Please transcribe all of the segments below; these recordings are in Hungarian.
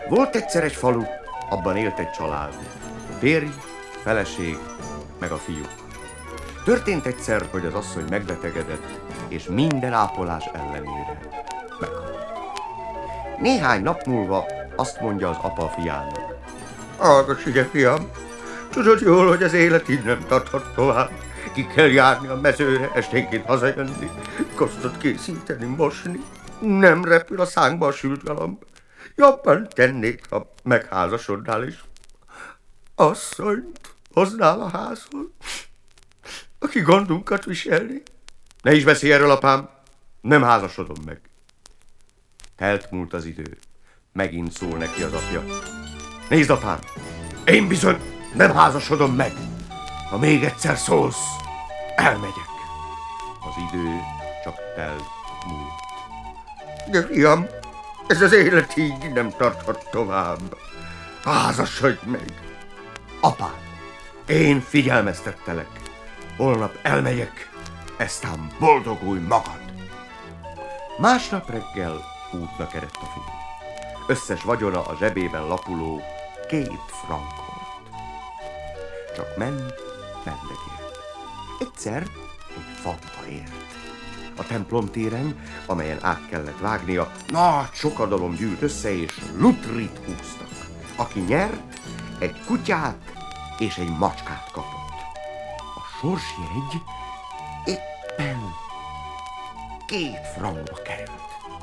Volt egyszer egy falu, abban élt egy család. Férj, feleség, meg a fiú. Történt egyszer, hogy az asszony megbetegedett, és minden ápolás ellenére meghalt. Néhány nap múlva azt mondja az apa a fiának. Hallgass ide, fiam, tudod jól, hogy az élet így nem tarthat tovább. Ki kell járni a mezőre, esténként hazajönni, kosztot készíteni, mosni. Nem repül a szánkba a sült galamb. Jobban tennék, ha megházasodnál is. Asszonyt hoznál a házhoz, aki gondunkat viselni. Ne is beszélj erről, apám, nem házasodom meg. Telt múlt az idő. Megint szól neki az apja. Nézd, apám, én bizony nem házasodom meg. Ha még egyszer szólsz, elmegyek. Az idő csak telt múlt. De fiam, ez az élet így nem tarthat tovább. Házasodj meg. Apám, én figyelmeztettelek. Holnap elmegyek, eztán boldogulj magad. Másnap reggel útnak eredt a fiú. Összes vagyona a zsebében lapuló 2 frank volt. Csak mendegélt. Egyszer egy falba ért. A templom téren, amelyen át kellett vágnia, nagy sokadalom gyűlt össze, és lutrit húztak. Aki nyert, egy kutyát és egy macskát kapott. A sorsjegy éppen 2 frankba került.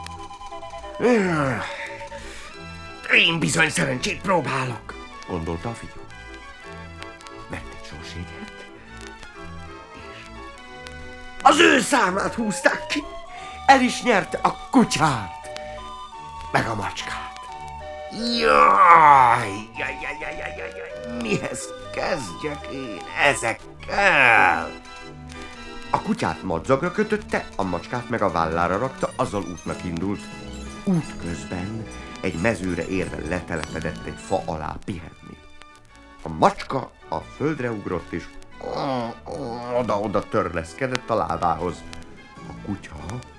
Én bizony szerencsét próbálok, gondolta a fiú. Vett egy sorsjegyet, és az ő számát húzták ki. El is nyerte a kutyát, meg a macskát. Jaj, mihez kezdjek én ezekkel? A kutyát madzagra kötötte, a macskát meg a vállára rakta, azzal útnak indult. Útközben egy mezőre érve letelepedett egy fa alá pihenni. A macska a földre ugrott, és oda-oda törleszkedett a lábához. A kutya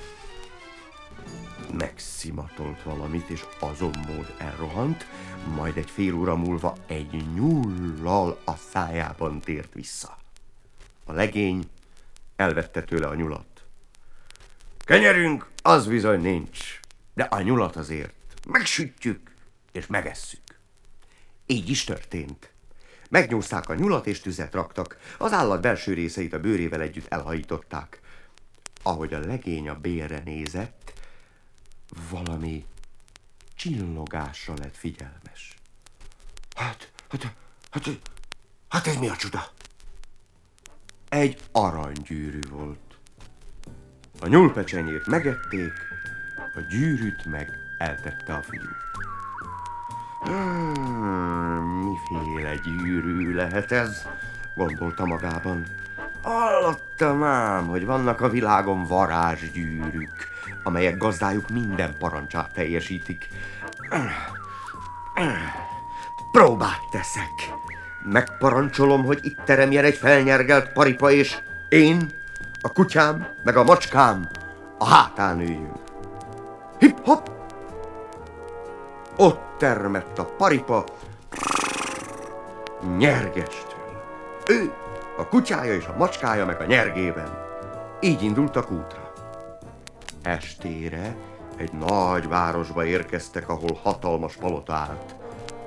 megszimatolt valamit, és azonmód elrohant, majd egy fél óra múlva egy nyullal a szájában tért vissza. A legény elvette tőle a nyulat. Kenyerünk az bizony nincs, de a nyulat azért megsütjük és megesszük. Így is történt. Megnyúzták a nyulat és tüzet raktak, az állat belső részeit a bőrével együtt elhajították. Ahogy a legény a bérre nézett, valami csillogásra lett figyelmes. Hát ez mi a csuda? Egy aranygyűrű volt. A nyúlpecsenyét megették, a gyűrűt meg eltette a fiú. Miféle gyűrű lehet ez? Gondolta magában. Hallottam ám, hogy vannak a világon varázsgyűrűk, amelyek gazdájuk minden parancsát teljesítik. Próbát teszek. Megparancsolom, hogy itt teremjen egy felnyergelt paripa, és én, a kutyám, meg a macskám a hátán üljünk. Hip-hop! Ott termett a paripa nyergestől. Ő, a kutyája és a macskája meg a nyergében. Így indultak útra. Estére egy nagy városba érkeztek, ahol hatalmas palota állt.